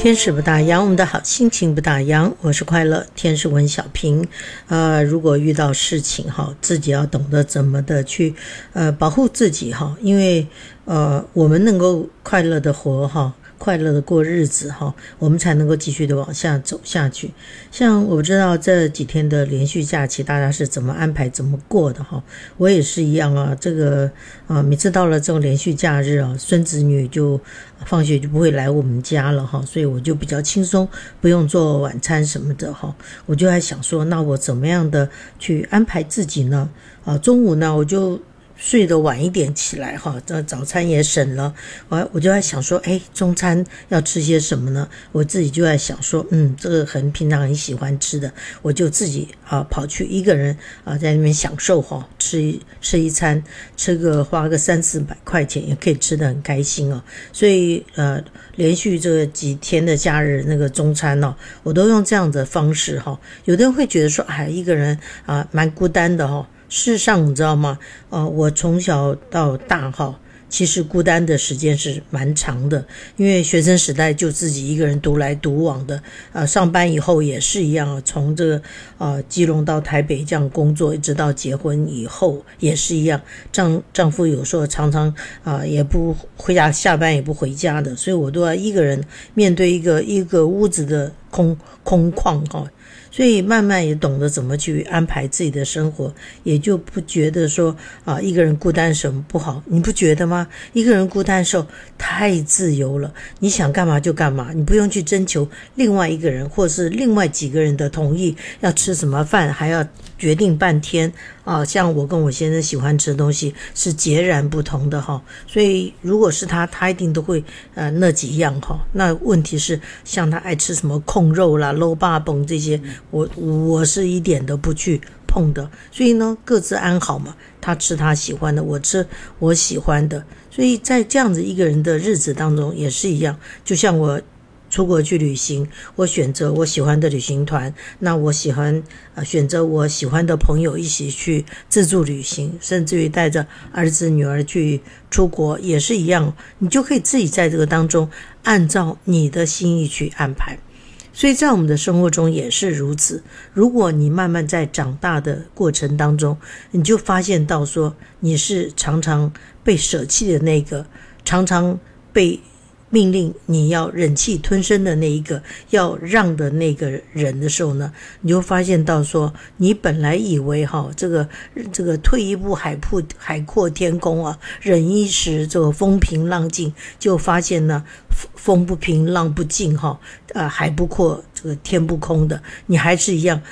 天使不打烊，我们的好心情不打烊。我是快乐天使文小平。如果遇到事情自己要懂得怎么的去保护自己因为我们能够快乐的活快乐的过日子我们才能够继续的往下走下去。像我不知道这几天的连续假期大家是怎么安排怎么过的我也是一样这个每次到了这种连续假日孙子女就放学就不会来我们家了所以我就比较轻松，不用做晚餐什么的我就在想说，那我怎么样的去安排自己呢？中午呢我就睡得晚一点起来这早餐也省了，我就在想说中餐要吃些什么呢？我自己就在想说这个平常很喜欢吃的，我就自己跑去一个人在那边享受吃一餐，花个300-400块钱也可以吃得很开心所以连续这几天的假日那个中餐我都用这样的方式有的人会觉得说一个人蛮孤单的事实上你知道吗？我从小到大其实孤单的时间是蛮长的，因为学生时代就自己一个人独来独往的，上班以后也是一样，从这个基隆到台北这样工作，一直到结婚以后也是一样。丈夫有时候常常也不回家，下班也不回家的，所以我都要一个人面对一个屋子的空旷所以慢慢也懂得怎么去安排自己的生活，也就不觉得说一个人孤单什么不好，你不觉得吗？一个人孤单的时候太自由了，你想干嘛就干嘛，你不用去征求另外一个人或是另外几个人的同意，要吃什么饭还要决定半天像我跟我先生喜欢吃的东西是截然不同的所以如果是他一定都会那几样那问题是像他爱吃什么控肉啦、肉霸崩这些，我是一点都不去碰的，所以呢各自安好嘛，他吃他喜欢的，我吃我喜欢的，所以在这样子一个人的日子当中也是一样，就像我出国去旅行，我选择我喜欢的旅行团，那我喜欢选择我喜欢的朋友一起去自助旅行，甚至于带着儿子女儿去出国也是一样，你就可以自己在这个当中按照你的心意去安排。所以在我们的生活中也是如此，如果你慢慢在长大的过程当中，你就发现到说你是常常被舍弃的那个，常常被命令你要忍气吞声的那一个，要让的那个人的时候呢，你就发现到说你本来以为这个退一步海阔天空忍一时这个风平浪静，就发现呢风不平浪不静海不阔这个天不空的，你还是一样